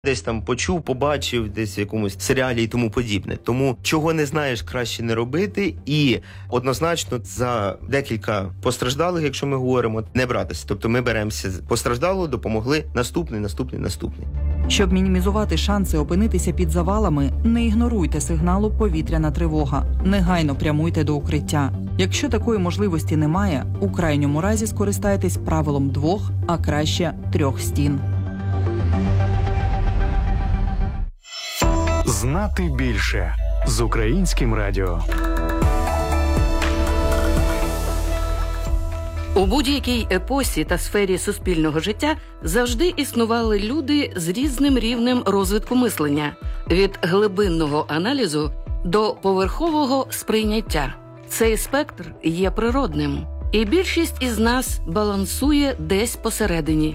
десь там почув, побачив, десь в якомусь серіалі і тому подібне. Тому, чого не знаєш, краще не робити. І однозначно за декілька постраждалих, якщо ми говоримо, не братися. Тобто ми беремося постраждалого, допомогли, наступний. Щоб мінімізувати шанси опинитися під завалами, не ігноруйте сигналу «повітряна тривога». Негайно прямуйте до укриття. Якщо такої можливості немає, у крайньому разі скористайтесь правилом 2, а краще 3 стін. Знати більше з Українським радіо. У будь-якій епосі та сфері суспільного життя завжди існували люди з різним рівнем розвитку мислення – від глибинного аналізу до поверхового сприйняття. Цей спектр є природним, і більшість із нас балансує десь посередині.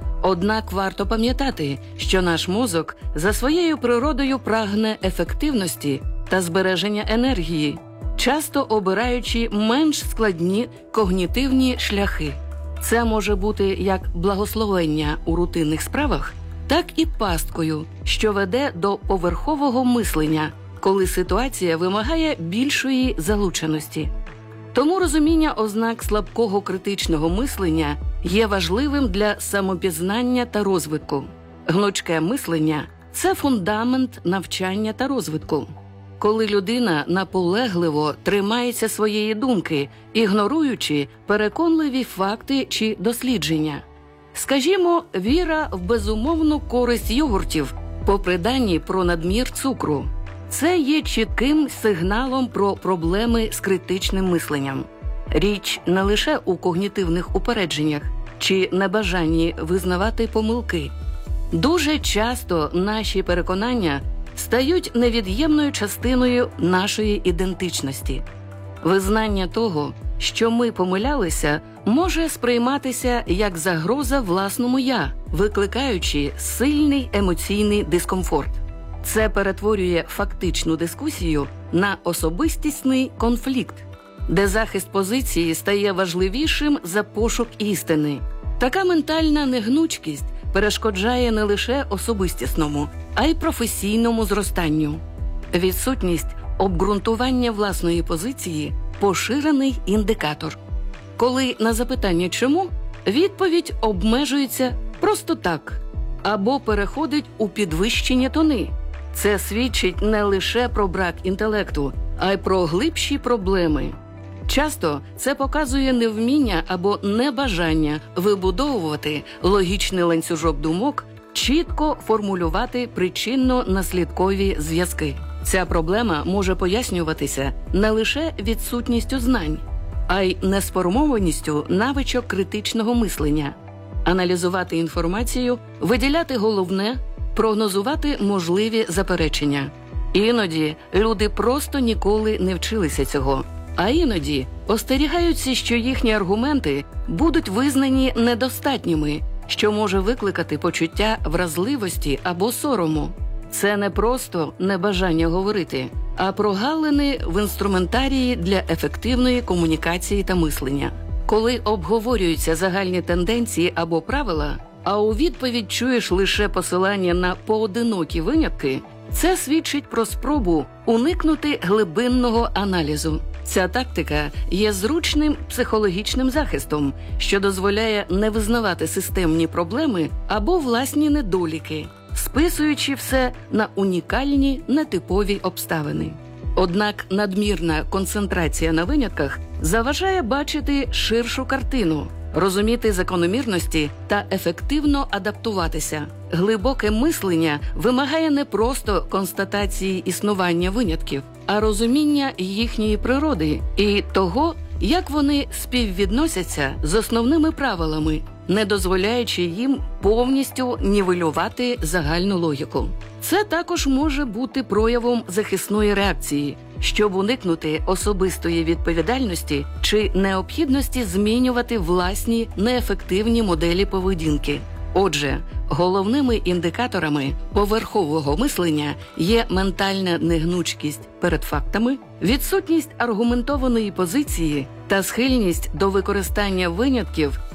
Однак варто пам'ятати, що наш мозок за своєю природою прагне ефективності та збереження енергії, часто обираючи менш складні когнітивні шляхи. Це може бути як благословення у рутинних справах, так і пасткою, що веде до поверхового мислення, коли ситуація вимагає більшої залученості. Тому розуміння ознак слабкого критичного мислення є важливим для самопізнання та розвитку. Гнучке мислення – це фундамент навчання та розвитку. Коли людина наполегливо тримається своєї думки, ігноруючи переконливі факти чи дослідження. Скажімо, віра в безумовну користь йогуртів, попри дані про надмір цукру. Це є чітким сигналом про проблеми з критичним мисленням. Річ не лише у когнітивних упередженнях чи небажанні визнавати помилки. Дуже часто наші переконання стають невід'ємною частиною нашої ідентичності. Визнання того, що ми помилялися, може сприйматися як загроза власному «я», викликаючи сильний емоційний дискомфорт. Це перетворює фактичну дискусію на особистісний конфлікт, де захист позиції стає важливішим за пошук істини. Така ментальна негнучкість перешкоджає не лише особистісному, а й професійному зростанню. Відсутність обґрунтування власної позиції – поширений індикатор. Коли на запитання «чому?» відповідь обмежується просто так або переходить у підвищені тони. Це свідчить не лише про брак інтелекту, а й про глибші проблеми. Часто це показує невміння або небажання вибудовувати логічний ланцюжок думок, чітко формулювати причинно-наслідкові зв'язки. Ця проблема може пояснюватися не лише відсутністю знань, а й несформованістю навичок критичного мислення. Аналізувати інформацію, виділяти головне, прогнозувати можливі заперечення. Іноді люди просто ніколи не вчилися цього, а іноді остерігаються, що їхні аргументи будуть визнані недостатніми, що може викликати почуття вразливості або сорому. Це не просто небажання говорити, а прогалини в інструментарії для ефективної комунікації та мислення. Коли обговорюються загальні тенденції або правила, а у відповідь чуєш лише посилання на поодинокі винятки, це свідчить про спробу уникнути глибинного аналізу. Ця тактика є зручним психологічним захистом, що дозволяє не визнавати системні проблеми або власні недоліки, списуючи все на унікальні, нетипові обставини. Однак надмірна концентрація на винятках заважає бачити ширшу картину, розуміти закономірності та ефективно адаптуватися. Глибоке мислення вимагає не просто констатації існування винятків, а розуміння їхньої природи і того, як вони співвідносяться з основними правилами, не дозволяючи їм повністю нівелювати загальну логіку. Це також може бути проявом захисної реакції, щоб уникнути особистої відповідальності чи необхідності змінювати власні неефективні моделі поведінки. Отже, головними індикаторами поверхового мислення є ментальна негнучкість перед фактами, відсутність аргументованої позиції та схильність до використання винятків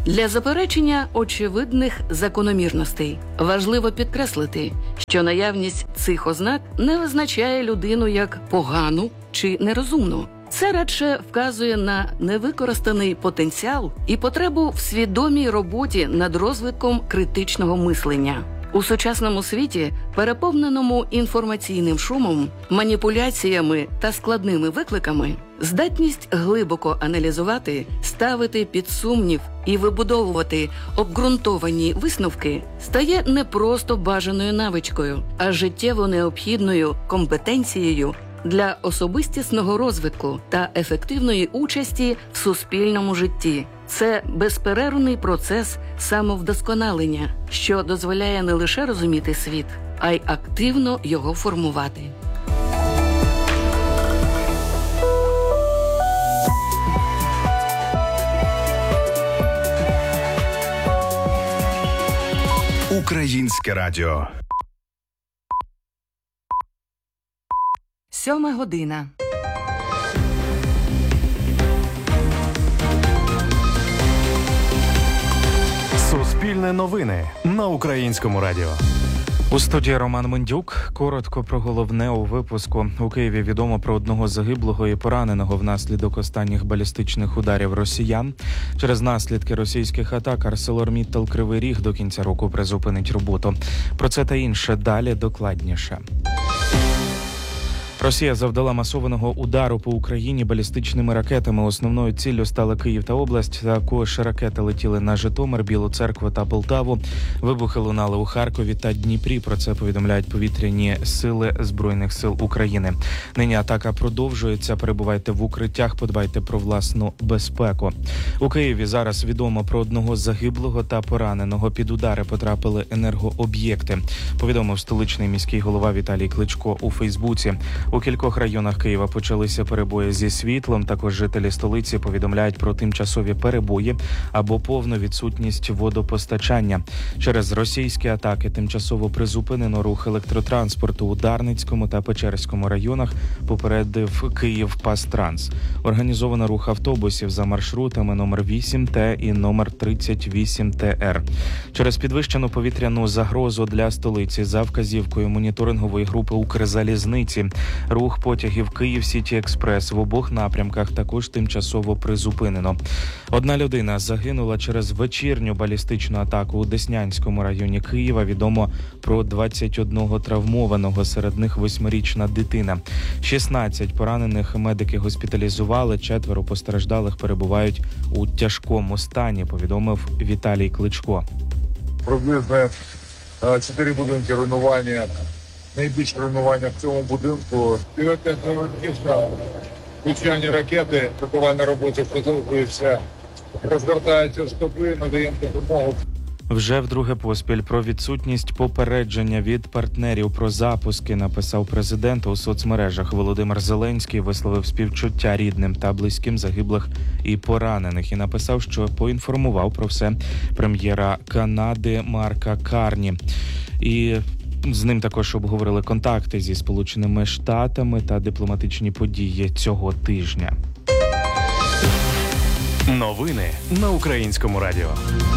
Для заперечення очевидних закономірностей важливо підкреслити, що наявність цих ознак не визначає людину як погану чи нерозумну. Це радше вказує на невикористаний потенціал і потребу в свідомій роботі над розвитком критичного мислення. У сучасному світі, переповненому інформаційним шумом, маніпуляціями та складними викликами, здатність глибоко аналізувати, ставити під сумнів і вибудовувати обґрунтовані висновки стає не просто бажаною навичкою, а життєво необхідною компетенцією для особистісного розвитку та ефективної участі в суспільному житті. Це безперервний процес самовдосконалення, що дозволяє не лише розуміти світ, а й активно його формувати. Українське радіо. 7:00. Суспільне новини на Українському радіо. У студії Роман Мендюк. Коротко про головне у випуску. У Києві відомо про одного загиблого і пораненого внаслідок останніх балістичних ударів росіян. Через наслідки російських атак ArcelorMittal Кривий Ріг до кінця року призупинить роботу. Про це та інше далі докладніше. Росія завдала масованого удару по Україні балістичними ракетами. Основною ціллю стала Київ та область. Також ракети летіли на Житомир, Білу Церкву та Полтаву. Вибухи лунали у Харкові та Дніпрі. Про це повідомляють повітряні сили Збройних сил України. Нині атака продовжується. Перебувайте в укриттях, подбайте про власну безпеку. У Києві зараз відомо про одного загиблого та пораненого. Під удари потрапили енергооб'єкти. Повідомив столичний міський голова Віталій Кличко у Фейсбуці. У кількох районах Києва почалися перебої зі світлом. Також жителі столиці повідомляють про тимчасові перебої або повну відсутність водопостачання. Через російські атаки тимчасово призупинено рух електротранспорту у Дарницькому та Печерському районах, попередив Київпастранс. Організовано рух автобусів за маршрутами номер 8Т і номер 38ТР. Через підвищену повітряну загрозу для столиці за вказівкою моніторингової групи Укрзалізниці рух потягів Київ-Сіті-Експрес в обох напрямках також тимчасово призупинено. Одна людина загинула через вечірню балістичну атаку у Деснянському районі Києва. Відомо про 21 травмованого, серед них 8-річна дитина. 16 поранених медики госпіталізували, 4 постраждалих перебувають у тяжкому стані, повідомив Віталій Кличко. Приблизно 4 будинки руйнування. Найбільше руйнування в цьому будинку. Звичайні ракети, рятувальна робота продовжується, розвертаються штаби, надаємо допомогу. Вже вдруге поспіль про відсутність попередження від партнерів про запуски написав президент у соцмережах. Володимир Зеленський висловив співчуття рідним та близьким загиблих і поранених і написав, що поінформував про все прем'єра Канади Марка Карні. І з ним також обговорили контакти зі Сполученими Штатами та дипломатичні події цього тижня. Новини на Українському радіо.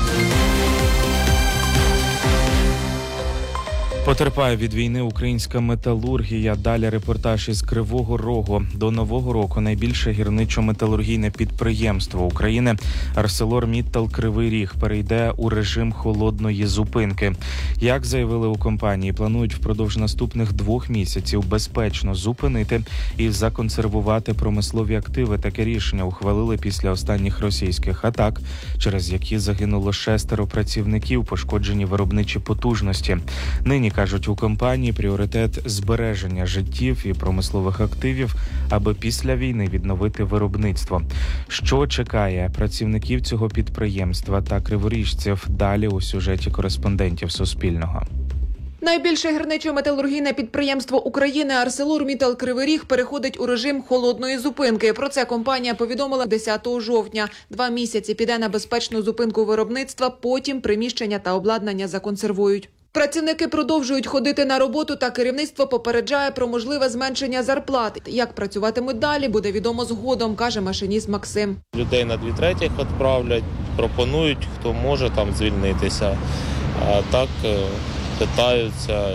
Потерпає від війни українська металургія. Далі репортаж із Кривого Рогу. До Нового року найбільше гірничо-металургійне підприємство України ArcelorMittal Кривий Ріг перейде у режим холодної зупинки. Як заявили у компанії, планують впродовж наступних 2 місяців безпечно зупинити і законсервувати промислові активи. Таке рішення ухвалили після останніх російських атак, через які загинуло 6 працівників, пошкоджені виробничі потужності. Нині, кажуть у компанії, пріоритет збереження життів і промислових активів, аби після війни відновити виробництво. Що чекає працівників цього підприємства та криворіжців, далі у сюжеті кореспондентів Суспільного. Найбільше гірничо-металургійне підприємство України ArcelorMittal Кривий Ріг переходить у режим холодної зупинки. Про це компанія повідомила 10 жовтня. 2 місяці піде на безпечну зупинку виробництва, потім приміщення та обладнання законсервують. Працівники продовжують ходити на роботу, та керівництво попереджає про можливе зменшення зарплат. Як працюватимуть далі, буде відомо згодом, каже машиніст Максим. Людей на 2/3 відправлять, пропонують, хто може там звільнитися. А так питаються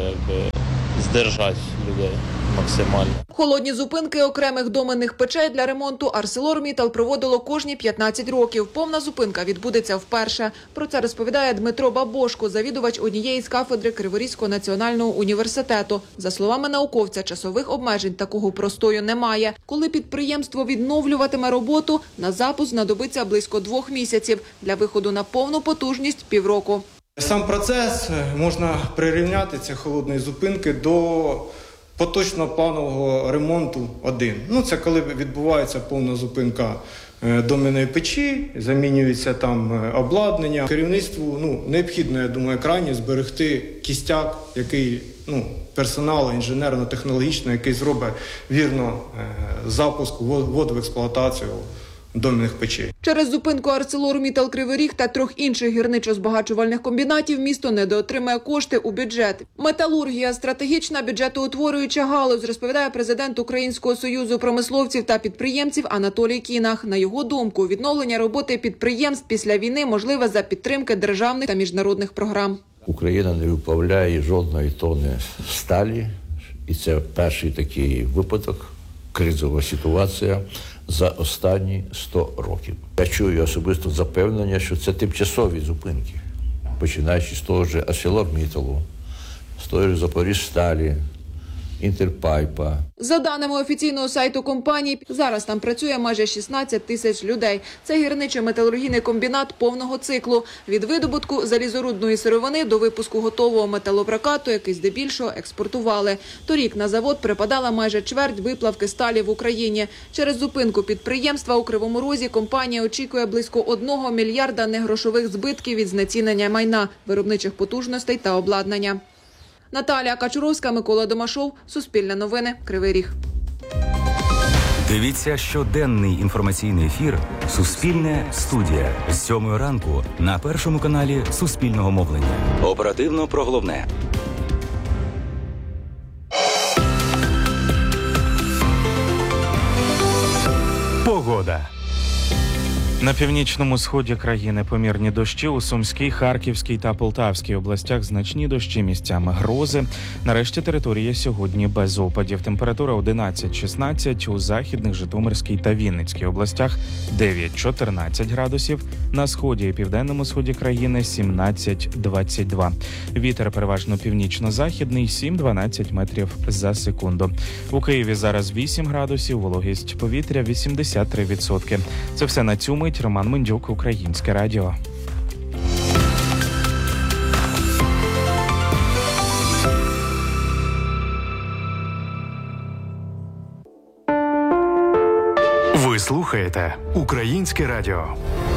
здержати людей максимально. Холодні зупинки окремих доменних печей для ремонту ArcelorMittal проводило кожні 15 років. Повна зупинка відбудеться вперше. Про це розповідає Дмитро Бабошко, завідувач однієї з кафедри Криворізького національного університету. За словами науковця, часових обмежень такого простою немає. Коли підприємство відновлюватиме роботу, на запуск знадобиться близько 2 місяців. Для виходу на повну потужність – півроку. Сам процес можна прирівняти, ці холодної зупинки, до поточного планового ремонту 1. Це коли відбувається повна зупинка доменної печі, замінюється там обладнання. Керівництву необхідно, я думаю, крайні зберегти кістяк, який персоналу інженерно-технологічного, який зробить вірно запуск, вводу в експлуатацію доменних печей. Через зупинку ArcelorMittal Кривий Ріг та 3 інших гірничо-збагачувальних комбінатів місто недоотримає кошти у бюджет. Металургія – стратегічна бюджетоутворююча галузь, розповідає президент Українського союзу промисловців та підприємців Анатолій Кінах. На його думку, відновлення роботи підприємств після війни можливе за підтримки державних та міжнародних програм. Україна не виплавляє жодної тонни сталі, і це перший такий випадок, кризова ситуація за останні 100 років. Я чую особисто запевнення, що це тимчасові зупинки, починаючи з того ж ArcelorMittal, з того ж Запоріжсталі, Інтерпайпа. За даними офіційного сайту компанії, зараз там працює майже 16 тисяч людей. Це гірничо-металургійний комбінат повного циклу. Від видобутку залізорудної сировини до випуску готового металопрокату, який здебільшого експортували. Торік на завод припадала майже чверть виплавки сталі в Україні. Через зупинку підприємства у Кривому Розі компанія очікує близько 1 мільярда негрошових збитків від знецінення майна, виробничих потужностей та обладнання. Наталія Качуровська, Микола Домашов, Суспільне новини, Кривий Ріг. Дивіться щоденний інформаційний ефір «Суспільне студія» з 7 ранку на Першому каналі Суспільного мовлення. Оперативно про головне. Погода. На північному сході країни помірні дощі, у Сумській, Харківській та Полтавській областях значні дощі, місцями грози. Нарешті територія сьогодні без опадів. Температура 11-16, у Західних, Житомирській та Вінницькій областях 9-14 градусів, на сході і південному сході країни 17-22. Вітер переважно північно-західний 7-12 метрів за секунду. У Києві зараз 8 градусів, вологість повітря 83%. Це все на цю мить. Роман Мендюк, Українське радіо. Ви слухаєте Українське радіо.